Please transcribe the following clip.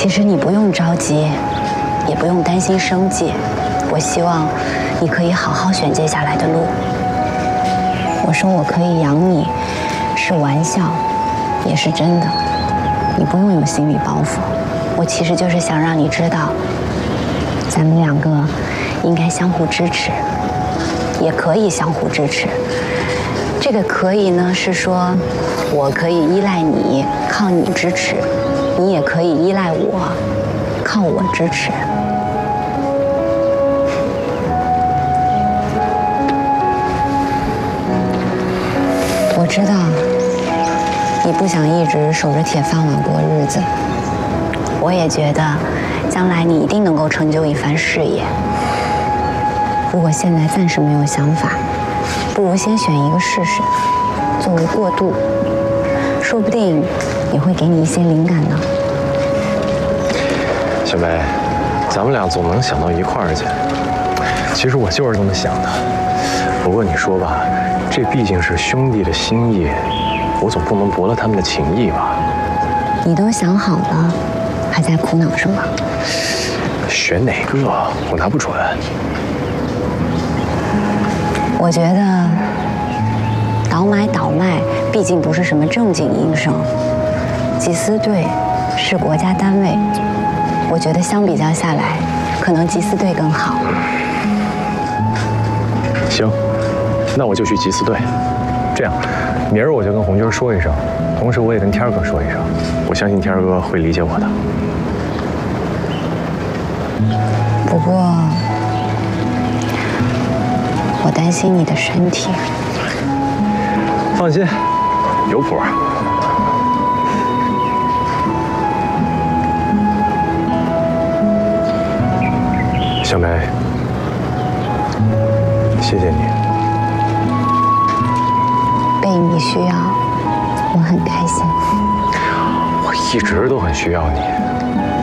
其实你不用着急，也不用担心生计。我希望你可以好好选接下来的路。我说我可以养你，是玩笑，也是真的。你不用有心理包袱。我其实就是想让你知道，咱们两个应该相互支持，也可以相互支持。这个可以呢，是说我可以依赖你，靠你支持；你也可以依赖我，靠我支持。我知道你不想一直守着铁饭碗过日子，我也觉得将来你一定能够成就一番事业。如果现在暂时没有想法，不如先选一个试试，作为过渡，说不定也会给你一些灵感呢。 小梅，咱们俩总能想到一块儿去。其实我就是这么想的。不过你说吧，这毕竟是兄弟的心意，我总不能驳了他们的情谊吧？ 你都想好了，还在苦恼什么？ 选哪个我拿不准。 我觉得倒买倒卖毕竟不是什么正经营生，缉私队是国家单位，我觉得相比较下来，可能缉私队更好。 行，那我就去缉私队。这样，明儿我就跟红军说一声，同时我也跟天儿哥说一声，我相信天儿哥会理解我的。 不过，我担心你的身体。 放心，有谱。小梅，谢谢你。 被你需要，我很开心。 我一直都很需要你。